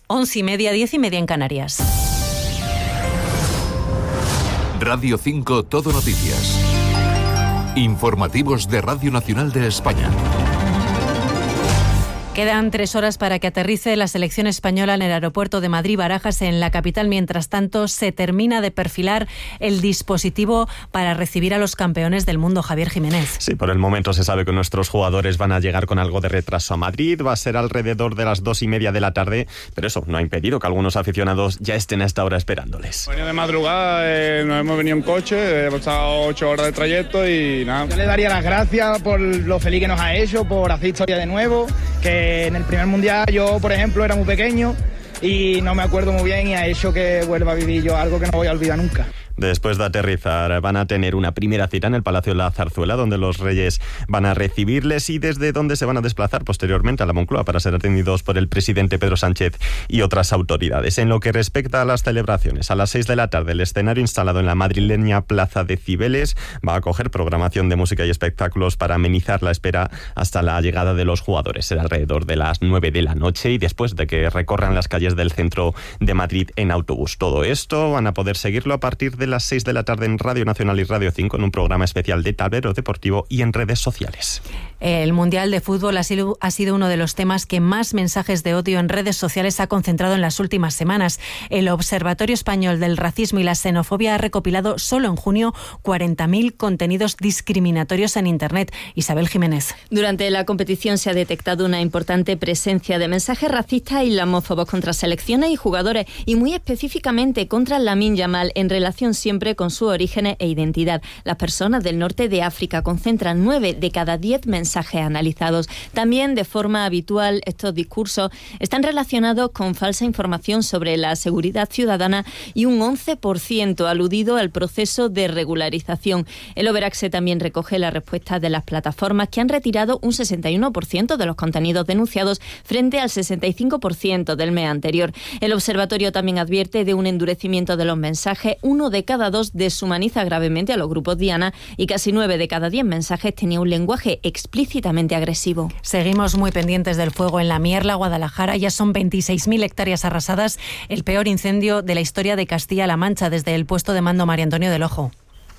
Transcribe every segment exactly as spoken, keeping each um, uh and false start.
once y media, diez y media en Canarias. Radio cinco Todo Noticias. Informativos de Radio Nacional de España. Quedan tres horas para que aterrice la selección española en el aeropuerto de Madrid-Barajas, en la capital. Mientras tanto, se termina de perfilar el dispositivo para recibir a los campeones del mundo. Javier Jiménez. Sí, por el momento se sabe que nuestros jugadores van a llegar con algo de retraso a Madrid. Va a ser alrededor de las dos y media de la tarde, pero eso no ha impedido que algunos aficionados ya estén a esta hora esperándoles. Venía de madrugada, eh, nos hemos venido en coche, hemos estado ocho horas de trayecto y nada. Yo le daría las gracias por lo feliz que nos ha hecho, por hacer historia de nuevo, que en el primer mundial yo, por ejemplo, era muy pequeño y no me acuerdo muy bien y ha hecho que vuelva a vivir yo algo que no voy a olvidar nunca. Después de aterrizar, van a tener una primera cita en el Palacio de la Zarzuela, donde los Reyes van a recibirles y desde donde se van a desplazar posteriormente a la Moncloa para ser atendidos por el presidente Pedro Sánchez y otras autoridades. En lo que respecta a las celebraciones, a las seis de la tarde, el escenario instalado en la madrileña Plaza de Cibeles va a acoger programación de música y espectáculos para amenizar la espera hasta la llegada de los jugadores. Será alrededor de las nueve de la noche y después de que recorran las calles del centro de Madrid en autobús. Todo esto van a poder seguirlo a partir de las seis de la tarde en Radio Nacional y Radio cinco en un programa especial de Tablero Deportivo y en redes sociales. El Mundial de Fútbol ha sido, ha sido uno de los temas que más mensajes de odio en redes sociales ha concentrado en las últimas semanas. El Observatorio Español del Racismo y la Xenofobia ha recopilado solo en junio cuarenta mil contenidos discriminatorios en Internet. Isabel Jiménez. Durante la competición se ha detectado una importante presencia de mensajes racistas y islamófobos contra selecciones y jugadores, y muy específicamente contra Lamine Yamal en relación siempre con sus orígenes e identidad. Las personas del norte de África concentran nueve de cada diez mensajes analizados. También, de forma habitual, estos discursos están relacionados con falsa información sobre la seguridad ciudadana y un once por ciento aludido al proceso de regularización. El Overaxe también recoge las respuestas de las plataformas, que han retirado un sesenta y uno por ciento de los contenidos denunciados frente al sesenta y cinco por ciento del mes anterior. El observatorio también advierte de un endurecimiento de los mensajes. Uno de cada dos deshumaniza gravemente a los grupos diana y casi nueve de cada diez mensajes tenía un lenguaje explícitamente agresivo. Seguimos muy pendientes del fuego en La Mierla, Guadalajara. Ya son veintiséis mil hectáreas arrasadas, el peor incendio de la historia de Castilla-La Mancha desde el puesto de mando María Antonio del Ojo.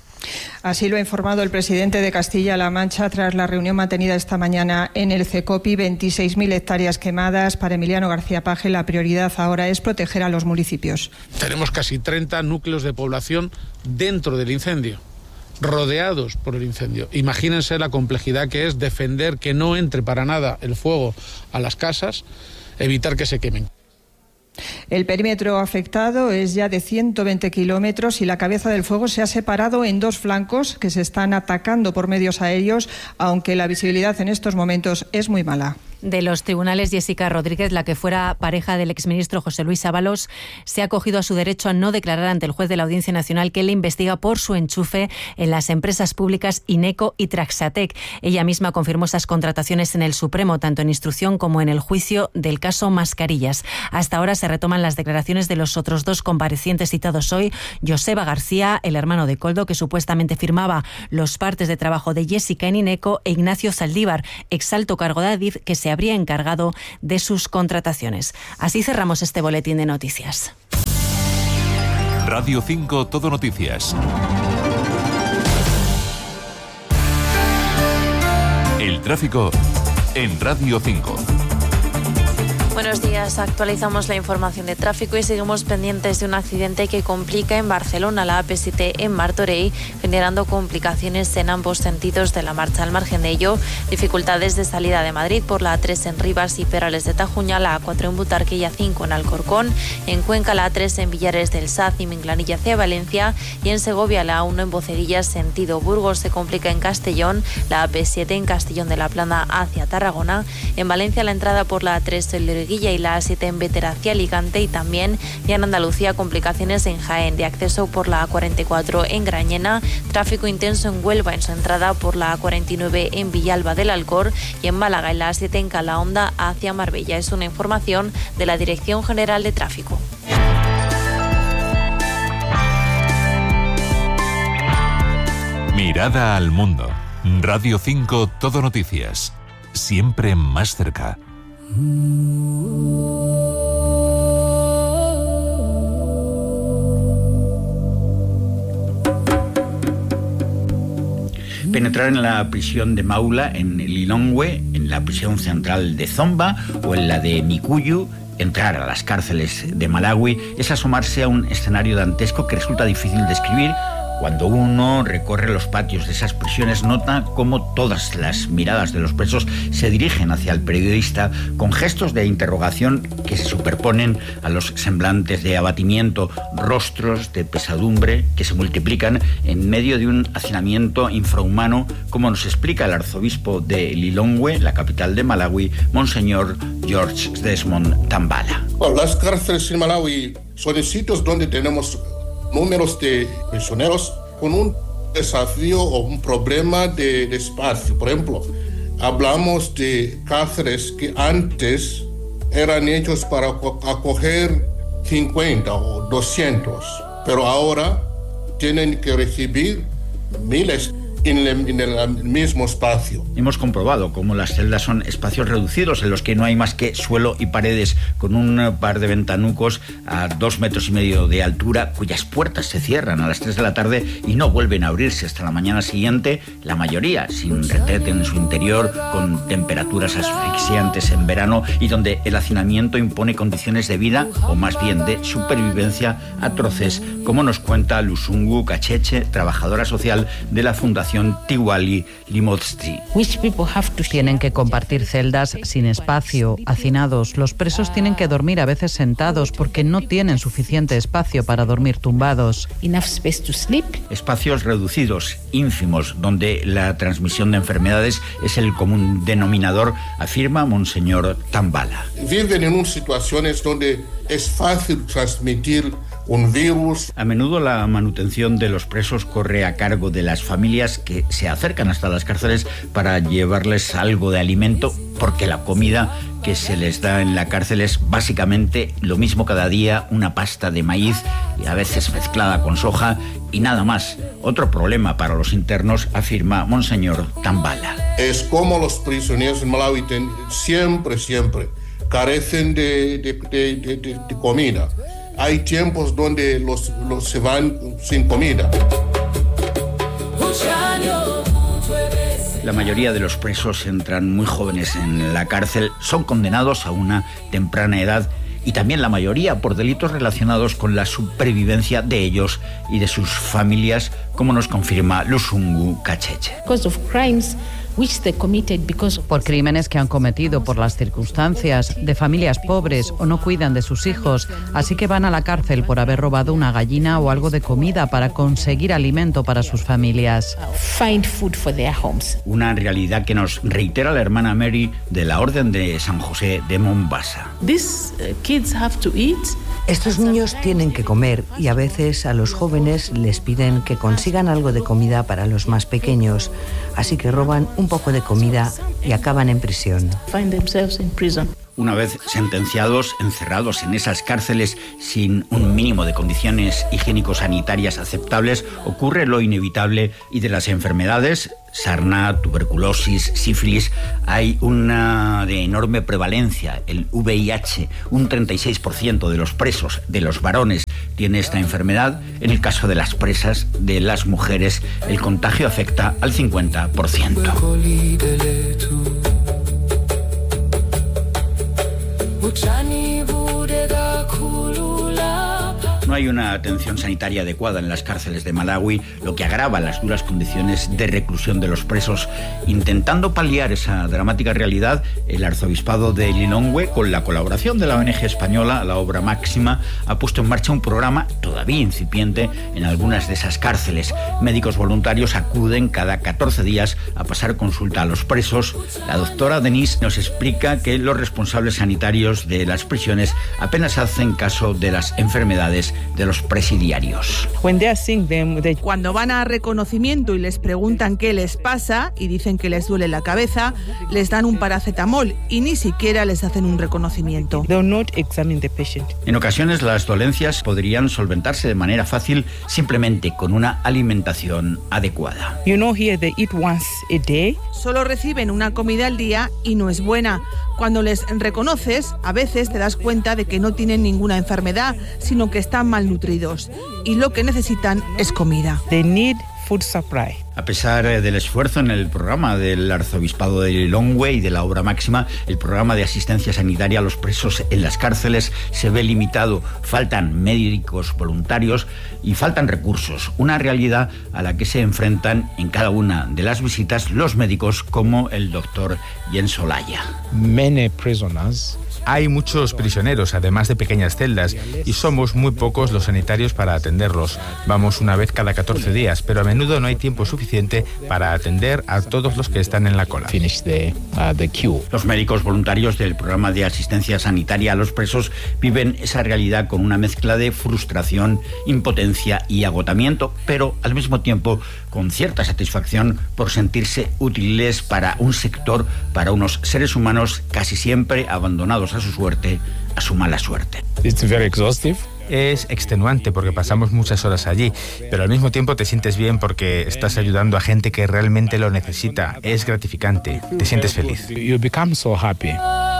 Así lo ha informado el presidente de Castilla-La Mancha tras la reunión mantenida esta mañana en el CECOPI. veintiséis mil hectáreas quemadas. Para Emiliano García Paje, la prioridad ahora es proteger a los municipios. Tenemos casi treinta núcleos de población dentro del incendio, rodeados por el incendio. Imagínense la complejidad que es defender que no entre para nada el fuego a las casas, evitar que se quemen. El perímetro afectado es ya de ciento veinte kilómetros y la cabeza del fuego se ha separado en dos flancos que se están atacando por medios aéreos, aunque la visibilidad en estos momentos es muy mala. De los tribunales, Jessica Rodríguez, la que fuera pareja del exministro José Luis Ábalos, se ha acogido a su derecho a no declarar ante el juez de la Audiencia Nacional que le investiga por su enchufe en las empresas públicas Ineco y Traxatec. Ella misma confirmó esas contrataciones en el Supremo, tanto en instrucción como en el juicio del caso Mascarillas. Hasta ahora se retoman las declaraciones de los otros dos comparecientes citados hoy, Joseba García, el hermano de Koldo, que supuestamente firmaba los partes de trabajo de Jessica en Ineco, e Ignacio Zaldívar, exalto cargo de Adif, que se habría encargado de sus contrataciones. Así cerramos este boletín de noticias. Radio cinco Todo Noticias. El tráfico en Radio cinco. Buenos días, actualizamos la información de tráfico y seguimos pendientes de un accidente que complica en Barcelona la A P siete en Martorell, generando complicaciones en ambos sentidos de la marcha. Al margen de ello, dificultades de salida de Madrid por la A tres en Rivas y Perales de Tajuña, la A cuatro en Butarque y A cinco en Alcorcón, en Cuenca la A tres en Villares del Saz y Minglanilla hacia Valencia, y en Segovia la A uno en Bocerillas sentido Burgos. Se complica en Castellón, la A P siete en Castellón de la Plana hacia Tarragona, en Valencia la entrada por la A tres en Loriguilla y la A siete en Vetera hacia Alicante, y también ya en Andalucía complicaciones en Jaén de acceso por la A cuarenta y cuatro en Grañena, tráfico intenso en Huelva en su entrada por la A cuarenta y nueve en Villalba del Alcor, y en Málaga en la A siete en Calahonda hacia Marbella. Es una información de la Dirección General de Tráfico. Mirada al mundo. Radio cinco Todo Noticias. Siempre más cerca. penetrar en la prisión de Maula, en Lilongwe, en la prisión central de Zomba o en la de Mikuyu. Entrar a las cárceles de Malawi es asomarse a un escenario dantesco que resulta difícil de describir. Cuando uno recorre los patios de esas prisiones, nota cómo todas las miradas de los presos se dirigen hacia el periodista con gestos de interrogación que se superponen a los semblantes de abatimiento, rostros de pesadumbre que se multiplican en medio de un hacinamiento infrahumano, como nos explica el arzobispo de Lilongwe, la capital de Malawi, Monseñor George Desmond Tambala. Bueno, las cárceles en Malawi son sitios donde tenemos números de prisioneros con un desafío o un problema de, de espacio. Por ejemplo, hablamos de cárceles que antes eran hechos para acoger cincuenta o doscientos, pero ahora tienen que recibir miles en el, en el mismo espacio. Hemos comprobado cómo las celdas son espacios reducidos en los que no hay más que suelo y paredes, con un par de ventanucos a dos metros y medio de altura, cuyas puertas se cierran a las tres de la tarde y no vuelven a abrirse hasta la mañana siguiente, la mayoría sin retrete en su interior, con temperaturas asfixiantes en verano y donde el hacinamiento impone condiciones de vida, o más bien de supervivencia, atroces, como nos cuenta Lusungu Kacheche, trabajadora social de la Fundación Tiwali Limotsti. Tienen que compartir celdas sin espacio, hacinados. Los presos tienen que dormir a veces sentados porque no tienen suficiente espacio para dormir tumbados. Espacios reducidos, ínfimos, donde la transmisión de enfermedades es el común denominador, afirma Monseñor Tambala. Viven en unas situaciones donde es fácil transmitir un virus. A menudo la manutención de los presos corre a cargo de las familias que se acercan hasta las cárceles para llevarles algo de alimento, porque la comida que se les da en la cárcel es básicamente lo mismo cada día, una pasta de maíz y a veces mezclada con soja y nada más. Otro problema para los internos, afirma Monseñor Tambala. Es como los prisioneros en Malawi ten, siempre, siempre carecen de, de, de, de, de, de comida. Hay tiempos donde los, los se van sin comida. La mayoría de los presos entran muy jóvenes en la cárcel, son condenados a una temprana edad y también la mayoría por delitos relacionados con la supervivencia de ellos y de sus familias, como nos confirma Lusungu Kacheche. Por crímenes que han cometido por las circunstancias, de familias pobres o no cuidan de sus hijos, así que van a la cárcel por haber robado una gallina o algo de comida para conseguir alimento para sus familias. Una realidad que nos reitera la hermana Mary de la Orden de San José de Mombasa. Estos niños tienen que comer y a veces a los jóvenes les piden que consigan algo de comida para los más pequeños, así que roban un poco de comida y acaban en prisión. Una vez sentenciados, encerrados en esas cárceles sin un mínimo de condiciones higiénico-sanitarias aceptables, ocurre lo inevitable y de las enfermedades, sarna, tuberculosis, sífilis, hay una de enorme prevalencia, el V I H. Un treinta y seis por ciento de los presos, de los varones, tiene esta enfermedad. En el caso de las presas, de las mujeres, el contagio afecta al cincuenta por ciento. No hay una atención sanitaria adecuada en las cárceles de Malawi, lo que agrava las duras condiciones de reclusión de los presos. Intentando paliar esa dramática realidad, el arzobispado de Lilongwe, con la colaboración de la O N G española, la Obra Máxima, ha puesto en marcha un programa todavía incipiente en algunas de esas cárceles. Médicos voluntarios acuden cada catorce días a pasar consulta a los presos. La doctora Denise nos explica que los responsables sanitarios de las prisiones apenas hacen caso de las enfermedades de los presidiarios. Cuando van a reconocimiento y les preguntan qué les pasa y dicen que les duele la cabeza, les dan un paracetamol y ni siquiera les hacen un reconocimiento. En ocasiones las dolencias podrían solventarse de manera fácil simplemente con una alimentación adecuada. Solo reciben una comida al día y no es buena. Cuando les reconoces, a veces te das cuenta de que no tienen ninguna enfermedad, sino que están malnutridos y lo que necesitan es comida. They need food supply. A pesar del esfuerzo en el programa del Arzobispado de Lilongwe y de la Obra Máxima, el programa de asistencia sanitaria a los presos en las cárceles se ve limitado. Faltan médicos voluntarios y faltan recursos, una realidad a la que se enfrentan en cada una de las visitas los médicos como el doctor Jens Olaya. Many prisoners. Hay muchos prisioneros, además de pequeñas celdas, y somos muy pocos los sanitarios para atenderlos. Vamos una vez cada catorce días, pero a menudo no hay tiempo suficiente para atender a todos los que están en la cola. Los médicos voluntarios del programa de asistencia sanitaria a los presos viven esa realidad con una mezcla de frustración, impotencia y agotamiento, pero al mismo tiempo con cierta satisfacción por sentirse útiles para un sector, para unos seres humanos casi siempre abandonados a su suerte, a su mala suerte. It's very exhaustive. Es extenuante porque pasamos muchas horas allí, pero al mismo tiempo te sientes bien porque estás ayudando a gente que realmente lo necesita. Es gratificante, te sientes feliz. You become so happy.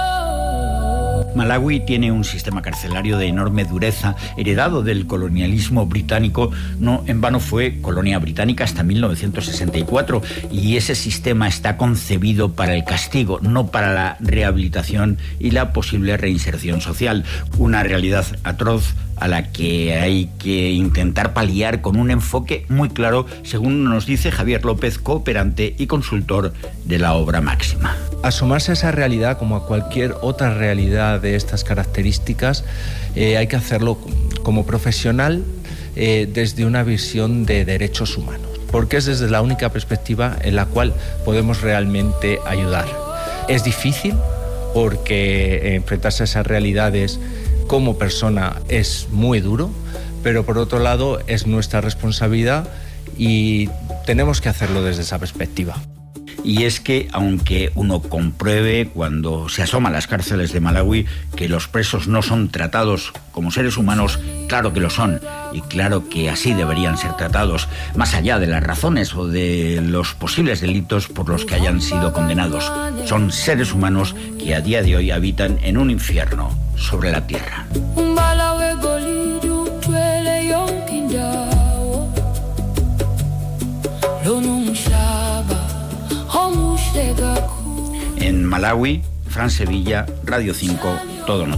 Malawi tiene un sistema carcelario de enorme dureza, heredado del colonialismo británico. No en vano fue colonia británica hasta mil novecientos sesenta y cuatro, y ese sistema está concebido para el castigo, no para la rehabilitación y la posible reinserción social. Una realidad atroz a la que hay que intentar paliar con un enfoque muy claro, según nos dice Javier López, cooperante y consultor de la Obra Máxima. Asomarse a esa realidad, como a cualquier otra realidad de estas características, eh, hay que hacerlo como profesional eh, desde una visión de derechos humanos, porque es desde la única perspectiva en la cual podemos realmente ayudar. Es difícil porque enfrentarse a esas realidades como persona es muy duro, pero por otro lado es nuestra responsabilidad y tenemos que hacerlo desde esa perspectiva. Y es que, aunque uno compruebe cuando se asoma a las cárceles de Malawi que los presos no son tratados como seres humanos, claro que lo son, y claro que así deberían ser tratados, más allá de las razones o de los posibles delitos por los que hayan sido condenados. Son seres humanos que a día de hoy habitan en un infierno sobre la tierra. En Malawi, Fran Sevilla, Radio cinco, Todo Noticias.